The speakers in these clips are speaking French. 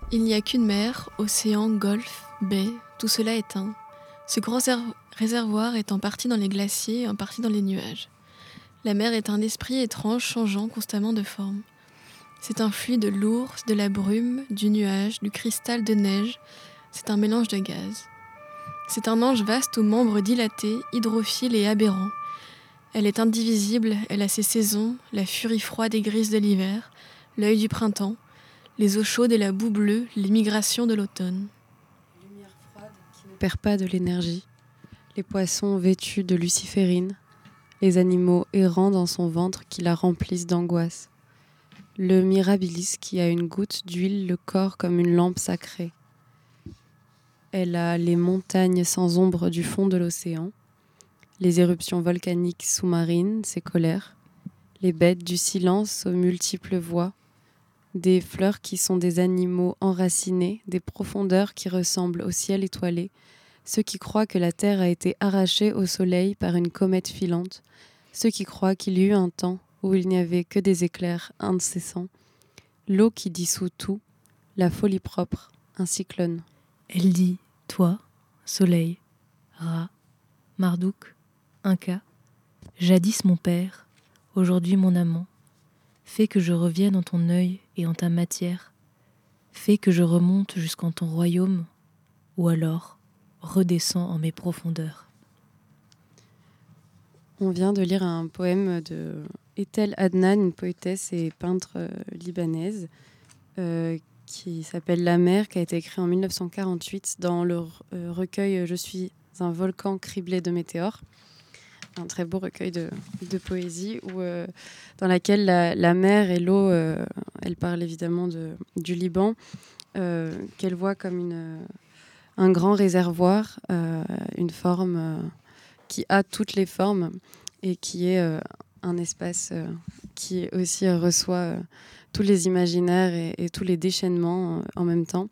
Il n'y a qu'une mer, océan, golfe, baie, tout cela est un. Ce grand réservoir est en partie dans les glaciers et en partie dans les nuages. La mer est un esprit étrange changeant constamment de forme. C'est un fluide lourd, de la brume, du nuage, du cristal de neige. C'est un mélange de gaz. C'est un ange vaste aux membres dilatés, hydrophiles et aberrants. Elle est indivisible, elle a ses saisons, la furie froide et grise de l'hiver, l'œil du printemps, les eaux chaudes et la boue bleue, les migrations de l'automne. Lumière froide qui ne perd pas de l'énergie. Les poissons vêtus de luciférine. Les animaux errants dans son ventre qui la remplissent d'angoisse. Le mirabilis qui a une goutte d'huile le corps comme une lampe sacrée. Elle a les montagnes sans ombre du fond de l'océan, les éruptions volcaniques sous-marines, ses colères, les bêtes du silence aux multiples voix, des fleurs qui sont des animaux enracinés, des profondeurs qui ressemblent au ciel étoilé, ceux qui croient que la terre a été arrachée au soleil par une comète filante, ceux qui croient qu'il y eut un temps où il n'y avait que des éclairs incessants, l'eau qui dissout tout, la folie propre, un cyclone. Elle dit, toi, soleil, Ra, Marduk, Inca, jadis mon père, aujourd'hui mon amant, fais que je revienne en ton œil et en ta matière, fais que je remonte jusqu'en ton royaume, ou alors redescends en mes profondeurs. On vient de lire un poème de Etel Adnan, une poétesse et peintre libanaise, qui s'appelle La mer, qui a été écrit en 1948 dans le recueil Je suis un volcan criblé de météores. Un très beau recueil de poésie dans laquelle la mer et l'eau, elle parle évidemment du Liban, qu'elle voit comme un grand réservoir, une forme qui a toutes les formes et qui est un espace qui aussi reçoit tous les imaginaires et tous les déchaînements en même temps.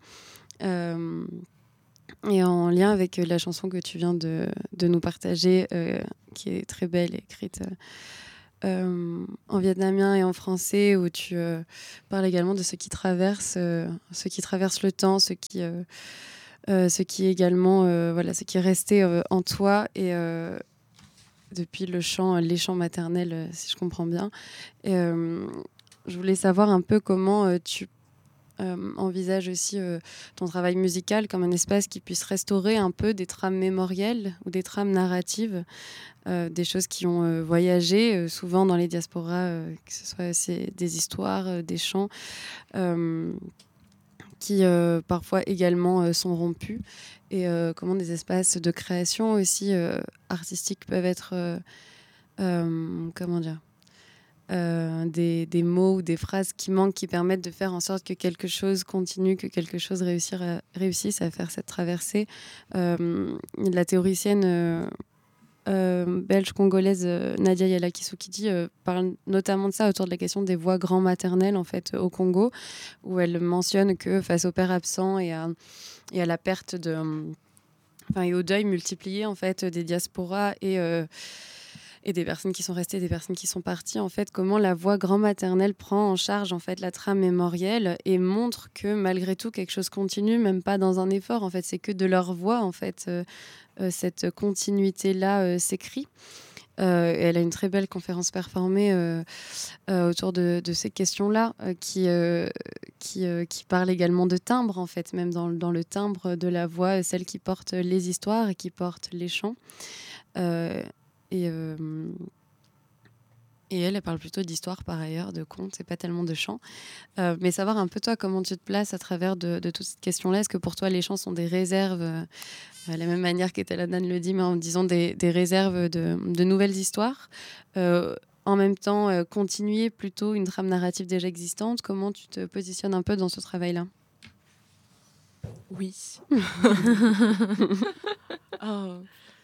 Et en lien avec la chanson que tu viens de nous partager, qui est très belle, écrite en vietnamien et en français, où tu parles également de ce qui traverse le temps, ce qui est également voilà, ce qui est resté en toi et depuis les chants maternels, si je comprends bien. Et, je voulais savoir un peu comment tu envisages aussi ton travail musical comme un espace qui puisse restaurer un peu des trames mémorielles ou des trames narratives, des choses qui ont voyagé souvent dans les diasporas, que ce soit des histoires, des chants, qui parfois également sont rompus, et comment des espaces de création aussi artistiques peuvent être comment dire, des mots ou des phrases qui manquent, qui permettent de faire en sorte que quelque chose continue, que quelque chose réussisse à faire cette traversée. La théoricienne belge-congolaise Nadia Yala Kisukidi parle notamment de ça autour de la question des voix grand-maternelles en fait, au Congo, où elle mentionne que face au père absent et à la perte et au deuil multiplié en fait, des diasporas et des personnes qui sont restées, des personnes qui sont parties, en fait, comment la voix grand-maternelle prend en charge en fait la trame mémorielle et montre que malgré tout quelque chose continue, même pas dans un effort. En fait, c'est que de leur voix en fait cette continuité-là s'écrit. Et elle a une très belle conférence performée autour de ces questions-là, qui parle également de timbre, en fait, même dans le timbre de la voix, celle qui porte les histoires et qui porte les chants. Euh, et, euh, et elle parle plutôt d'histoire par ailleurs, de contes, et pas tellement de chants. Mais savoir un peu toi, comment tu te places à travers de toute cette question-là. Est-ce que pour toi, les chants sont des réserves, à la même manière qu'Eteladan le dit, mais en disant des réserves de nouvelles histoires, en même temps, continuer plutôt une trame narrative déjà existante? Comment tu te positionnes un peu dans ce travail-là? Oui. Oh,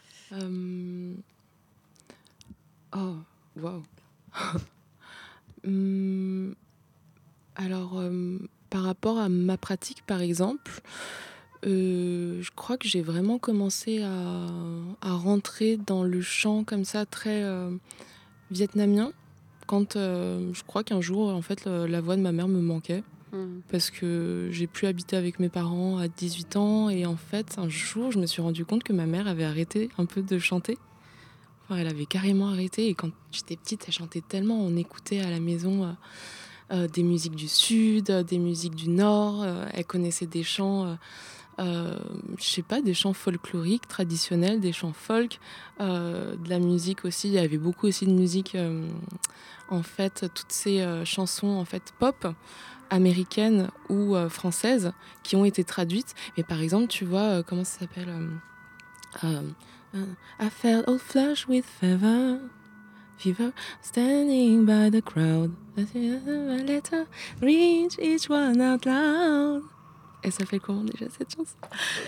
oh, wow. Alors, par rapport à ma pratique, par exemple, je crois que j'ai vraiment commencé à rentrer dans le chant comme ça, très vietnamien, quand je crois qu'un jour, en fait, la voix de ma mère me manquait. parce que j'ai pu habiter avec mes parents à 18 ans et en fait un jour je me suis rendu compte que ma mère avait arrêté un peu de chanter. Enfin, elle avait carrément arrêté et quand j'étais petite elle chantait tellement, on écoutait à la maison des musiques du sud, des musiques du nord, elle connaissait des chants, je sais pas, des chants folkloriques traditionnels, des chants folk, de la musique aussi, il y avait beaucoup aussi de musique, en fait toutes ces chansons en fait pop américaines ou françaises qui ont été traduites. Mais par exemple, tu vois, comment ça s'appelle I felt all flush with fever, standing by the crowd. A letter reach each one out loud. Et ça fait comment déjà cette chanson?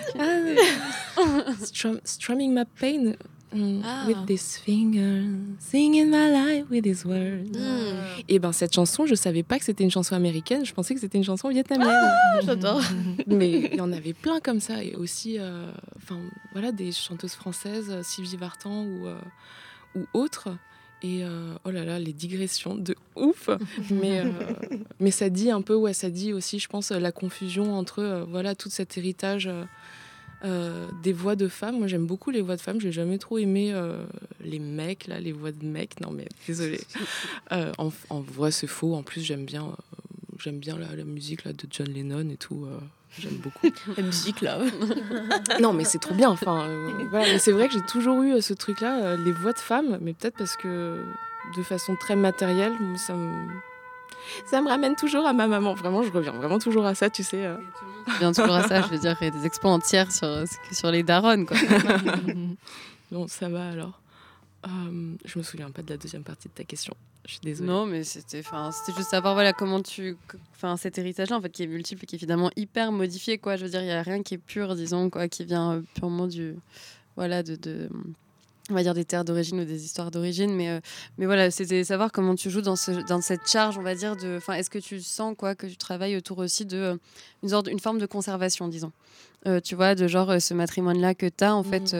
Strumming my pain with this finger, singing my life with these words. Et ben cette chanson, je savais pas que c'était une chanson américaine, je pensais que c'était une chanson vietnamienne. J'adore. Mais il y en avait plein comme ça et aussi, voilà, des chanteuses françaises, Sylvie Vartan ou autres. Et oh là là, les digressions de ouf. Mais ça dit un peu, ouais, ça dit aussi, je pense, la confusion entre voilà tout cet héritage des voix de femmes. Moi, j'aime beaucoup les voix de femmes. J'ai jamais trop aimé les mecs, là, les voix de mecs. Non, mais désolée. En vrai, c'est faux. En plus, j'aime bien la musique là de John Lennon et tout. J'aime beaucoup la musique là. Non, mais c'est trop bien. Enfin, voilà. Mais c'est vrai que j'ai toujours eu ce truc-là, les voix de femmes, mais peut-être parce que de façon très matérielle, ça me ramène toujours à ma maman. Vraiment, je reviens vraiment toujours à ça, tu sais. Je reviens toujours à ça. Je veux dire, il y a des expos entières sur les daronnes, quoi. Bon, ça va alors. Je me souviens pas de la deuxième partie de ta question. Je suis désolée. Non, mais c'était juste savoir voilà comment cet héritage-là en fait qui est multiple et qui est évidemment hyper modifié, quoi. Je veux dire, il y a rien qui est pur, disons, quoi, qui vient purement de on va dire des terres d'origine ou des histoires d'origine, mais voilà, c'était savoir comment tu joues dans cette charge, on va dire, est-ce que tu sens, quoi, que tu travailles autour aussi de une forme de conservation, disons. Tu vois, de genre ce matrimoine-là que tu as, en fait,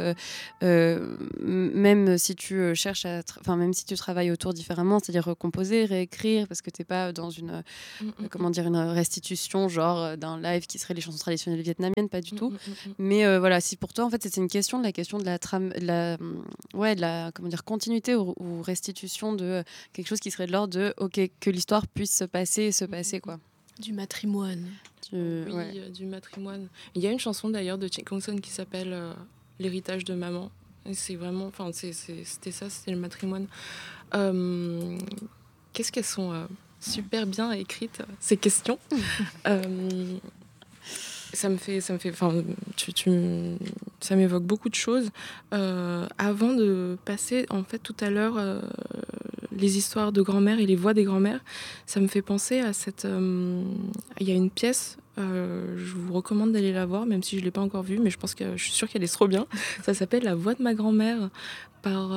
même si tu cherches même si tu travailles autour différemment, c'est-à-dire recomposer, réécrire, parce que tu n'es pas dans une restitution, genre d'un live qui serait les chansons traditionnelles vietnamiennes, pas du tout. Mais voilà, si pour toi, en fait, c'était une question de la trame, comment dire, continuité ou restitution de quelque chose qui serait de l'ordre de, ok, que l'histoire puisse se passer, quoi. Du matrimoine. Du matrimoine. Il y a une chanson d'ailleurs de Chick Kongson qui s'appelle L'héritage de maman. Et c'est vraiment, c'était ça, c'était le matrimoine. Qu'est-ce qu'elles sont super bien écrites ces questions. Ça m'évoque beaucoup de choses. Avant de passer, en fait, tout à l'heure, les histoires de grand-mère et les voix des grand-mères, ça me fait penser à il y a une pièce, je vous recommande d'aller la voir, même si je ne l'ai pas encore vue, mais je suis sûre qu'elle est trop bien. Ça s'appelle La voix de ma grand-mère par...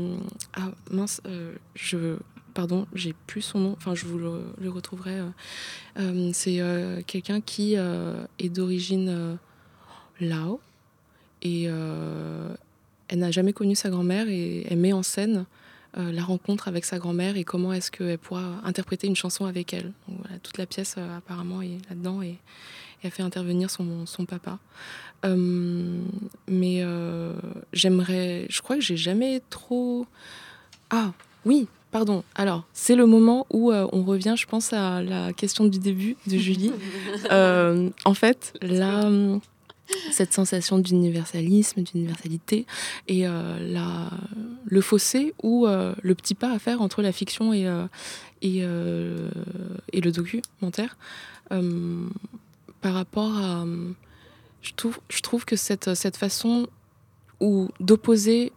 Pardon, j'ai plus son nom, enfin je vous le retrouverai. C'est quelqu'un qui est d'origine Lao et elle n'a jamais connu sa grand-mère et elle met en scène la rencontre avec sa grand-mère et comment est-ce qu'elle pourra interpréter une chanson avec elle. Donc, voilà, toute la pièce apparemment est là-dedans et elle fait intervenir son papa. Mais je crois que j'ai jamais trop... Ah oui, pardon. Alors, c'est le moment où on revient, je pense, à la question du début de Julie. En fait, cette sensation d'universalisme, d'universalité, et le fossé ou le petit pas à faire entre la fiction et le documentaire, par rapport à... Je trouve que cette façon d'opposer...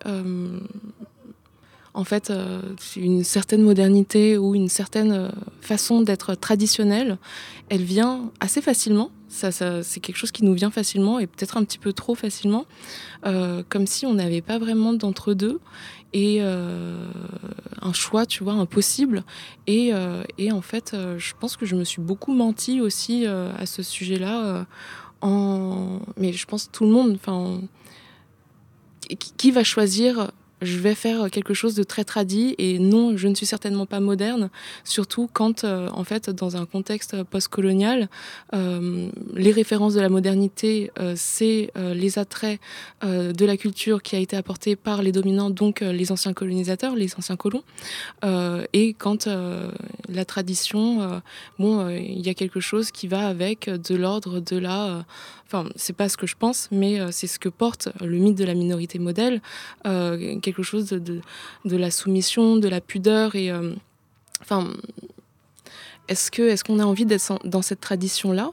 en fait, une certaine modernité ou une certaine façon d'être traditionnelle, elle vient assez facilement. Ça, c'est quelque chose qui nous vient facilement et peut-être un petit peu trop facilement, comme si on n'avait pas vraiment d'entre-deux et un choix, tu vois, impossible. Et en fait, je pense que je me suis beaucoup menti aussi à ce sujet-là. Mais je pense tout le monde, qui va choisir je vais faire quelque chose de très tradi et non, je ne suis certainement pas moderne, surtout quand, en fait, dans un contexte post-colonial, les références de la modernité, c'est les attraits de la culture qui a été apportée par les dominants, donc les anciens colonisateurs, les anciens colons, et quand la tradition, il y a quelque chose qui va avec de l'ordre de la... Enfin, c'est pas ce que je pense, mais c'est ce que porte le mythe de la minorité modèle, quelque chose de la soumission, de la pudeur. Et enfin, est-ce qu'on a envie d'être dans cette tradition-là?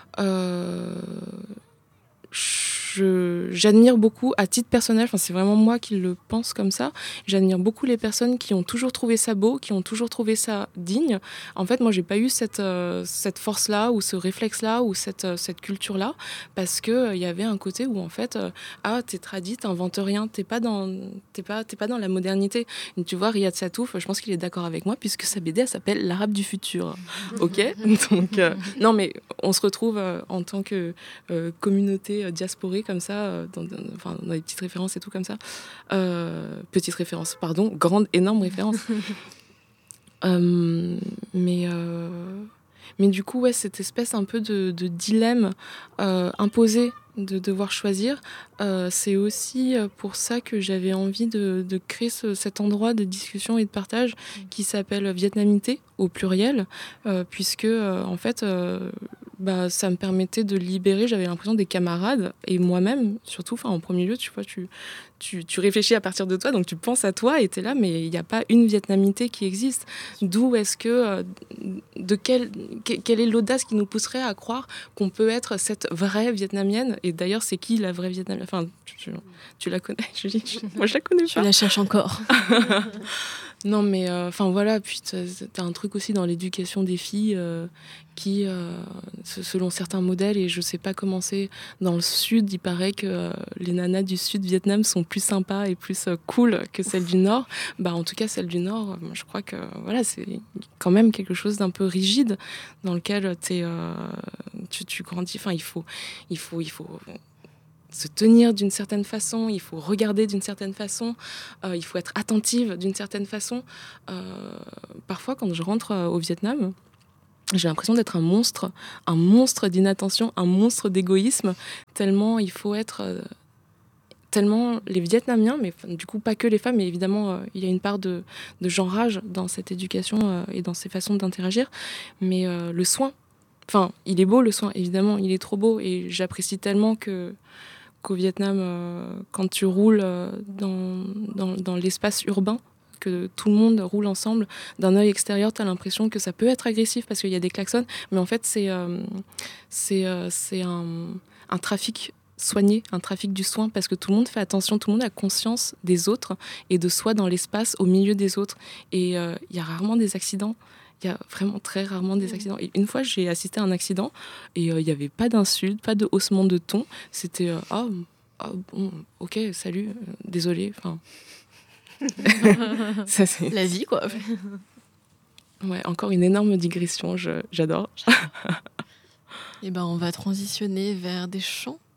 J'admire beaucoup, à titre personnel, enfin, c'est vraiment moi qui le pense comme ça, j'admire beaucoup les personnes qui ont toujours trouvé ça beau, qui ont toujours trouvé ça digne. En fait, moi, j'ai pas eu cette force-là, ou ce réflexe-là, ou cette culture-là, parce que y avait un côté où, en fait, t'es tradit, t'inventes rien, t'es pas dans la modernité. Et tu vois, Riyad Satouf, je pense qu'il est d'accord avec moi, puisque sa BD, elle s'appelle L'Arabe du futur. Ok. Donc, non, mais on se retrouve en tant que communauté diasporée comme ça, dans des petites références et tout comme ça. Petites références, pardon, grande, énorme référence. Mais du coup, ouais, cette espèce un peu de dilemme imposé de devoir choisir, c'est aussi pour ça que j'avais envie de créer cet endroit de discussion et de partage qui s'appelle Vietnamité au pluriel, puisque en fait ça me permettait de libérer, j'avais l'impression, des camarades et moi-même surtout, en premier lieu, tu vois, tu réfléchis à partir de toi, donc tu penses à toi et t'es là, mais il n'y a pas une vietnamité qui existe. D'où est-ce que, quelle est l'audace qui nous pousserait à croire qu'on peut être cette vraie vietnamienne? Et d'ailleurs, c'est qui la vraie vietnamienne? Enfin, tu la connais, Julie? Moi, je la connais pas. Je la cherche encore. Non, mais voilà, puis t'as un truc aussi dans l'éducation des filles qui, selon certains modèles, et je sais pas comment c'est dans le sud, il paraît que les nanas du sud Vietnam sont plus sympas et plus cool que celles du nord. En tout cas, celles du nord, je crois que voilà, c'est quand même quelque chose d'un peu rigide dans lequel tu grandis. Enfin, il faut se tenir d'une certaine façon, il faut regarder d'une certaine façon, il faut être attentive d'une certaine façon. Parfois, quand je rentre au Vietnam, j'ai l'impression d'être un monstre d'inattention, un monstre d'égoïsme, tellement il faut être... tellement les Vietnamiens, mais du coup pas que les femmes, mais évidemment il y a une part de genrage dans cette éducation et dans ces façons d'interagir, mais le soin, il est beau le soin, évidemment, il est trop beau, et j'apprécie tellement qu'au Vietnam, quand tu roules dans l'espace urbain, que tout le monde roule ensemble, d'un œil extérieur, tu as l'impression que ça peut être agressif parce qu'il y a des klaxons, mais en fait, c'est un trafic soigné, un trafic du soin, parce que tout le monde fait attention, tout le monde a conscience des autres et de soi dans l'espace, au milieu des autres. Et il y a rarement des accidents. Il y a vraiment très rarement des accidents. Et une fois, j'ai assisté à un accident et il n'y avait pas d'insulte, pas de haussement de ton. C'était bon, ok, salut, désolé. Ça, c'est la vie, quoi. Ouais, encore une énorme digression, j'adore. Et on va transitionner vers des chants